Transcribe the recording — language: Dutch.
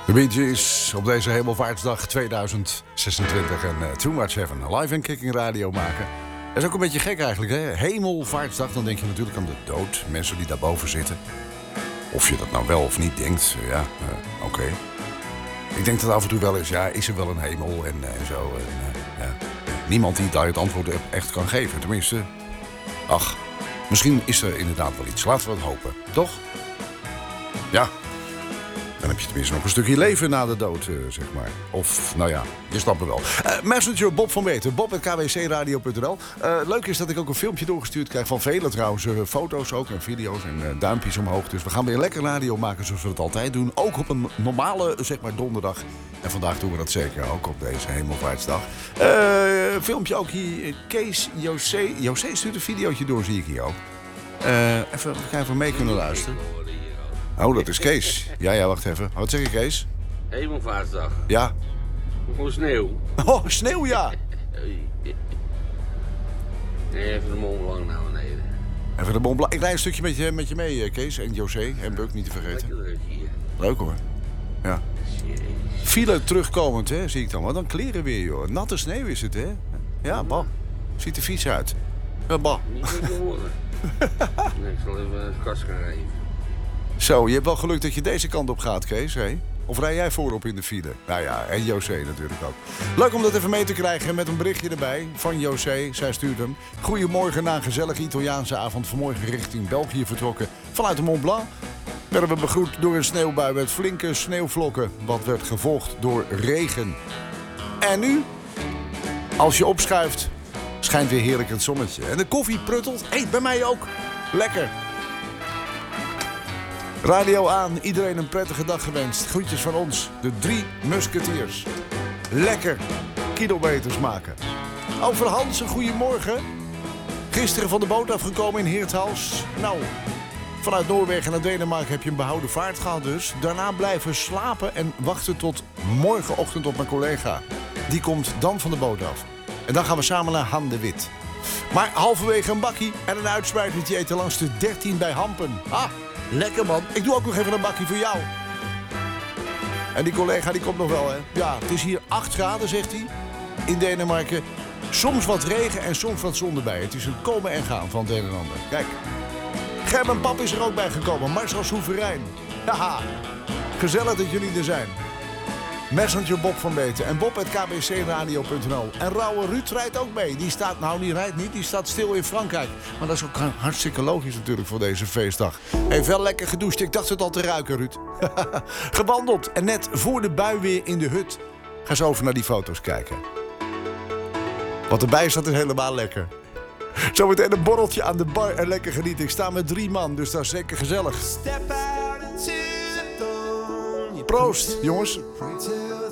De Bee Gees op deze Hemelvaartsdag 2026 en Too Much Heaven. Live en Kicking Radio maken. Dat is ook een beetje gek eigenlijk, hè? Hemelvaartsdag, dan denk je natuurlijk aan de dood. Mensen die daarboven zitten. Of je dat nou wel of niet denkt, ja, oké. Ik denk dat af en toe wel eens, ja, is er wel een hemel en zo. Ja. Niemand die daar het antwoord echt kan geven. Tenminste, ach, misschien is er inderdaad wel iets. Laten we het hopen, toch? Ja. Dan heb je tenminste nog een stukje leven na de dood, zeg maar. Of, nou ja, je snapt het wel. Messenger Bob van Beeten, bob@kwcradio.nl. Leuk is dat ik ook een filmpje doorgestuurd krijg van velen trouwens. Foto's ook en video's en duimpjes omhoog. Dus we gaan weer lekker radio maken zoals we het altijd doen. Ook op een normale, zeg maar, donderdag. En vandaag doen we dat zeker ook op deze Hemelvaartsdag. Filmpje ook hier. Kees, José. José stuurt een videootje door, zie ik hier ook. Even kijken of we mee kunnen luisteren. Oh, dat is Kees. Ja, wacht even. Wat zeg je, Kees? Hemelvaartsdag. Ja. Gewoon sneeuw. Oh, sneeuw, ja. Nee, even de Mont Blanc naar beneden. Even de Mont Blanc. Ik rijd een stukje met je mee, Kees. En José. En Buk, niet te vergeten. Lekker druk hier. Leuk hoor. Ja. File terugkomend, hè, zie ik dan. Wat dan kleren weer, joh. Natte sneeuw is het, hè? Ja, bah. Ziet er vies uit. Ja, bah. Niet goed geworden. Nee, ik zal even het kast gaan rijden. Zo, je hebt wel geluk dat je deze kant op gaat, Kees, hè? Of rij jij voorop in de file? Nou ja, en José natuurlijk ook. Leuk om dat even mee te krijgen met een berichtje erbij van José. Zij stuurt hem. Goedemorgen na een gezellige Italiaanse avond. Vanmorgen richting België vertrokken vanuit de Mont Blanc. Werden we begroet door een sneeuwbui met flinke sneeuwvlokken. Wat werd gevolgd door regen. En nu, als je opschuift, schijnt weer heerlijk het zonnetje. En de koffie pruttelt. Hé, bij mij ook. Lekker. Radio aan, iedereen een prettige dag gewenst. Groetjes van ons, de 3 musketiers. Lekker kilometers maken. Over Hans, een goeiemorgen. Gisteren van de boot afgekomen in Heerthals. Nou, vanuit Noorwegen naar Denemarken heb je een behouden vaart gehad dus. Daarna blijven slapen en wachten tot morgenochtend op mijn collega. Die komt dan van de boot af. En dan gaan we samen naar Han de Wit. Maar halverwege een bakkie en een uitspuitje eten langs de 13 bij Hampen. Ah! Lekker man, ik doe ook nog even een bakje voor jou. En die collega die komt nog wel, hè. Ja, het is hier 8 graden, zegt hij. In Denemarken. Soms wat regen en soms wat zon erbij. Het is een komen en gaan van het een en ander. Kijk. Gerben Pap is er ook bij gekomen. Marcel Soeverein. Haha. Gezellig dat jullie er zijn. Messenger Bob van Beeten en bob@kbcradio.nl. En Rauwe Ruud rijdt ook mee. Die staat, nou die rijdt niet, die staat stil in Frankrijk. Maar dat is ook hartstikke logisch natuurlijk voor deze feestdag. Heeft wel lekker gedoucht, ik dacht het al te ruiken, Ruud. Gewandeld en net voor de bui weer in de hut. Ga eens over naar die foto's kijken. Wat erbij staat is helemaal lekker. Zometeen een borreltje aan de bar en lekker genieten. Ik sta met 3 man, dus dat is zeker gezellig. Proost, jongens.